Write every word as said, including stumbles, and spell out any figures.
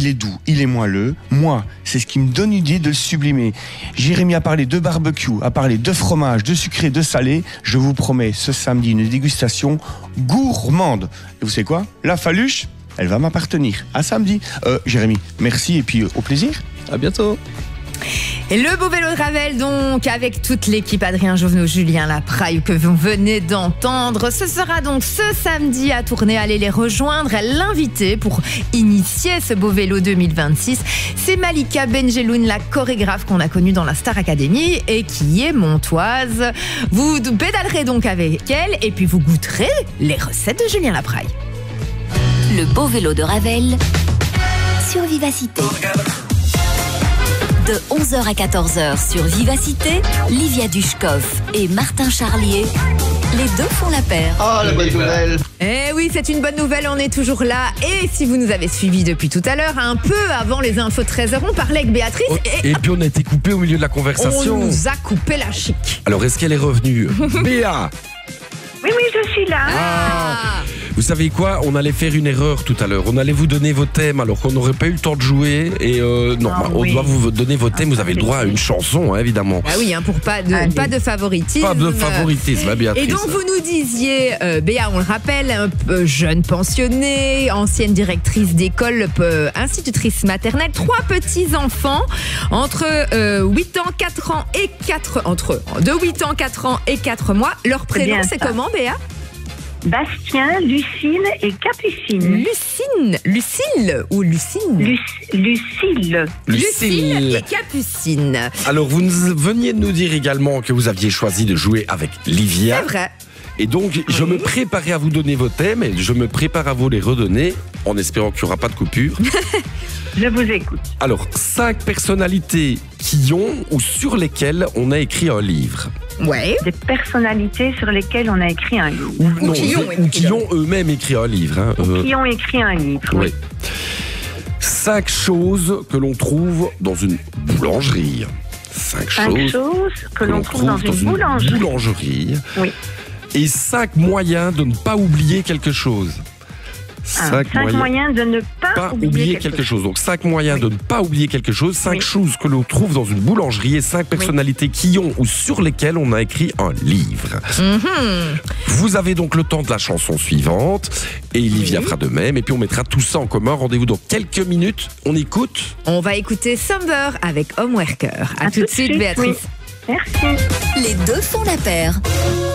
il est doux, il est moelleux. Moi, c'est ce qui me donne une idée de le sublimer. Jérémy a parlé de barbecue, a parlé de fromage, de sucré, de salé. Je vous promets ce samedi une dégustation gourmande. Et vous savez quoi? La faluche, elle va m'appartenir. À samedi. Euh, Jérémy, merci et puis euh, au plaisir. À bientôt. Et le beau vélo de Ravel, donc, avec toute l'équipe, Adrien Jovenot, Julien Lapraille, que vous venez d'entendre. Ce sera donc ce samedi à Tournai. Allez les rejoindre. L'invité pour initier ce beau vélo deux mille vingt-six, c'est Malika Benjeloun, la chorégraphe qu'on a connue dans la Star Academy et qui est montoise. Vous pédalerez donc avec elle et puis vous goûterez les recettes de Julien Lapraille. Le beau vélo de Ravel sur Vivacité. De onze heures à quatorze heures sur Vivacité, Livia Dushkov et Martin Charlier, les deux font la paire. Oh, la bonne nouvelle! Eh oui, c'est une bonne nouvelle, on est toujours là. Et si vous nous avez suivis depuis tout à l'heure, un peu avant les infos de treize heures, on parlait avec Béatrice. Oh, et, et puis on a été coupé au milieu de la conversation. On nous a coupé la chic. Alors, est-ce qu'elle est revenue? Béa! Oui, oui, je suis là. Ah. Vous savez quoi? On allait faire une erreur tout à l'heure. On allait vous donner vos thèmes alors qu'on n'aurait pas eu le temps de jouer. Et euh, non, Ah, on oui. doit vous donner vos thèmes. Vous avez le droit à une chanson, hein, évidemment. Ah oui, hein, pour pas de, Allez. pas de favoritisme. Pas de favoritisme, hein, Béatrice. Et donc vous nous disiez, euh, Béa, on le rappelle, un peu jeune pensionnée, ancienne directrice d'école, euh, institutrice maternelle, trois petits-enfants entre euh, huit ans, quatre ans et quatre... Entre de huit ans, quatre ans et quatre mois. Leur prénom, bien c'est ça. comment, Béa? Bastien, Lucille et Capucine. Lucine. Lucille ou Lucine? Luc- Lucille. Lucille et Capucine. Alors, vous nous- veniez de nous dire également que vous aviez choisi de jouer avec Livia. C'est vrai. Et donc, je me préparais à vous donner vos thèmes et je me prépare à vous les redonner en espérant qu'il n'y aura pas de coupure. Je vous écoute. Alors, cinq personnalités qui ont ou sur lesquelles on a écrit un livre. Ouais. Des personnalités sur lesquelles on a écrit un livre. Ou, non, qui ont ou écrit qui ont eux-mêmes écrit un livre. Hein. Euh, Qui ont écrit un livre. Oui. oui. Cinq choses que l'on trouve dans une boulangerie. Cinq, Cinq choses choses que l'on trouve dans une boulangerie. boulangerie. Oui. Et cinq moyens de ne pas oublier quelque chose. Ah, cinq moyens de ne pas, pas oublier, oublier quelque chose. Donc cinq moyens Oui. de ne pas oublier quelque chose, cinq Oui. choses que l'on trouve dans une boulangerie et cinq personnalités qui ont ou sur lesquelles on a écrit un livre. Mhm. Vous avez donc le temps de la chanson suivante et Livia Oui. fera de même et puis on mettra tout ça en commun. Rendez-vous dans quelques minutes. On écoute. On va écouter Summer avec Homeworker. À, tout de suite, Béatrice. oui. Merci. Les deux font la paire.